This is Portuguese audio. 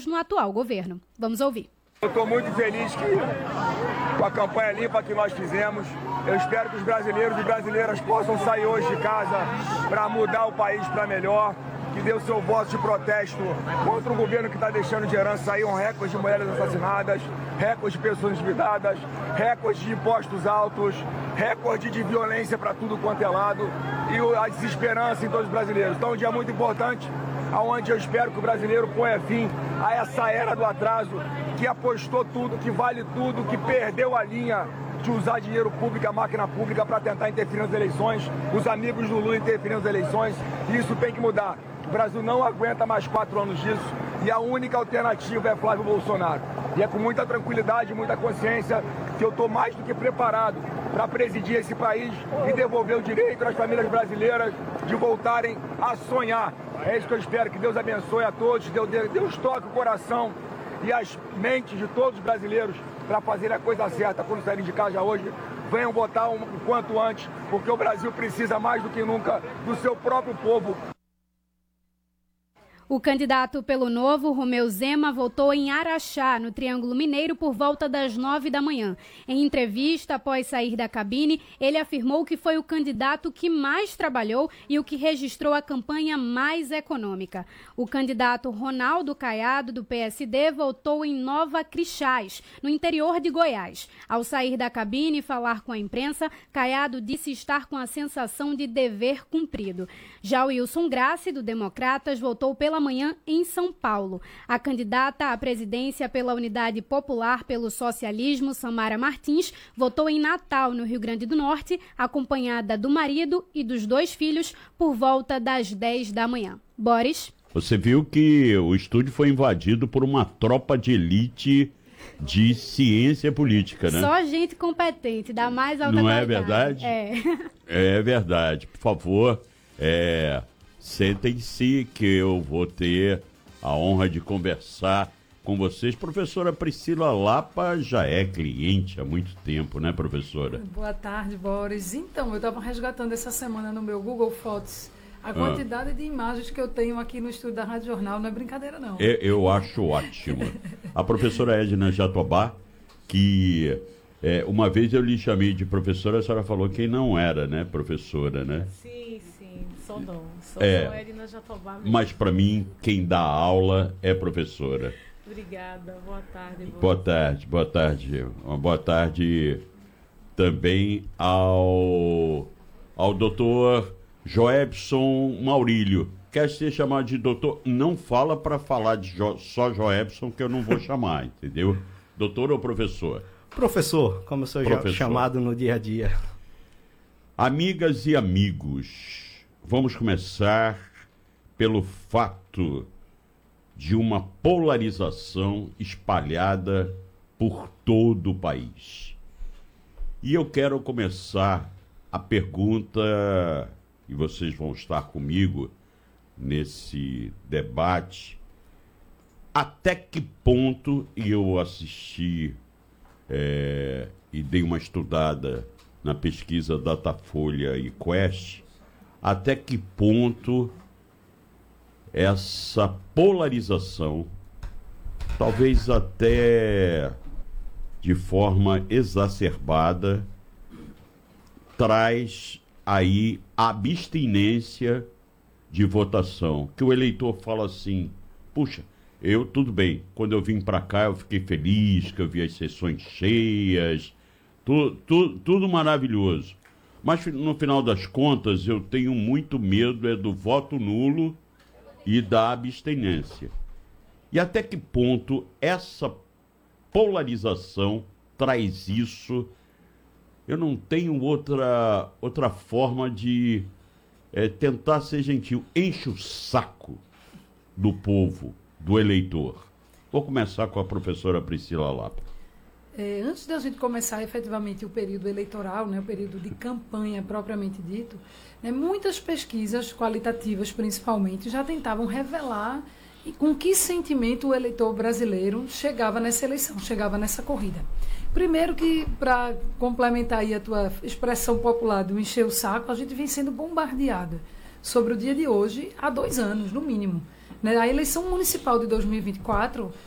votos no atual governo. Vamos ouvir. Eu estou muito feliz com a campanha limpa que nós fizemos. Eu espero que os brasileiros e brasileiras possam sair hoje de casa para mudar o país para melhor. Que dê o seu voto de protesto contra o governo que está deixando de herança aí um recorde de mulheres assassinadas, recorde de pessoas endividadas, recorde de impostos altos, recorde de violência para tudo quanto é lado e a desesperança em todos os brasileiros. Então é um dia muito importante, onde eu espero que o brasileiro ponha fim a essa era do atraso, que apostou tudo, que vale tudo, que perdeu a linha de usar dinheiro público, a máquina pública, para tentar interferir nas eleições, os amigos do Lula interferindo nas eleições, e isso tem que mudar. O Brasil não aguenta mais 4 anos disso, e a única alternativa é Flávio Bolsonaro. E é com muita tranquilidade, muita consciência, que eu estou mais do que preparado para presidir esse país e devolver o direito às famílias brasileiras de voltarem a sonhar. É isso que eu espero, que Deus abençoe a todos, Deus toque o coração e as mentes de todos os brasileiros para fazer a coisa certa quando saírem de casa hoje. Venham votar o quanto antes, porque o Brasil precisa mais do que nunca do seu próprio povo. O candidato pelo Novo, Romeu Zema, votou em Araxá, no Triângulo Mineiro, por volta das 9 da manhã. Em entrevista, após sair da cabine, ele afirmou que foi o candidato que mais trabalhou e o que registrou a campanha mais econômica. O candidato Ronaldo Caiado, do PSD, votou em Nova Crixás, no interior de Goiás. Ao sair da cabine e falar com a imprensa, Caiado disse estar com a sensação de dever cumprido. Já o Wilson Grassi, do Democratas, votou pela manhã em São Paulo. A candidata à presidência pela Unidade Popular pelo Socialismo, Samara Martins, votou em Natal, no Rio Grande do Norte, acompanhada do marido e dos 2 filhos, por volta das 10 da manhã. Boris? Você viu que o estúdio foi invadido por uma tropa de elite de ciência política, né? Só gente competente, da mais alta qualidade. Não é verdade? É verdade. Por favor, sentem-se que eu vou ter a honra de conversar com vocês. Professora Priscila Lapa já é cliente há muito tempo, né, professora? Boa tarde, Boris. Então, eu estava resgatando essa semana no meu Google Fotos a quantidade de imagens que eu tenho aqui no estúdio da Rádio Jornal. Não é brincadeira, não. Eu acho ótimo. A professora Edna Jatobá, que uma vez eu lhe chamei de professora, a senhora falou que não era, né, professora, né? Sim, sou não. Sou Edna Jatobá mesmo. Mas para mim, quem dá aula é professora. Obrigada, boa tarde. Boa tarde. Uma boa tarde também ao doutor Joebson Maurílio. Quer ser chamado de doutor? Não fala para falar de só Joebson, que eu não vou chamar, entendeu? Doutor ou professor? Professor, como eu sou chamado no dia a dia. Amigas e amigos, vamos começar pelo fato de uma polarização espalhada por todo o país. E eu quero começar a pergunta, e vocês vão estar comigo nesse debate, até que ponto, e eu assisti e dei uma estudada na pesquisa Datafolha e Quest, até que ponto essa polarização, talvez até de forma exacerbada, traz aí a abstinência de votação, que o eleitor fala assim, puxa, tudo bem, quando eu vim para cá eu fiquei feliz, que eu vi as sessões cheias, tudo maravilhoso, mas no final das contas eu tenho muito medo do voto nulo e da abstinência. E até que ponto essa polarização traz isso? Eu não tenho outra forma de tentar ser gentil. Enche o saco do povo, do eleitor. Vou começar com a professora Priscila Lapa. Antes da gente começar efetivamente o período eleitoral, né, o período de campanha propriamente dito, né, muitas pesquisas qualitativas, principalmente, já tentavam revelar com que sentimento o eleitor brasileiro chegava nessa eleição, chegava nessa corrida. Primeiro que, para complementar aí a tua expressão popular do encher o saco, a gente vem sendo bombardeada sobre o dia de hoje há 2 anos, no mínimo. Né? A eleição municipal de 2024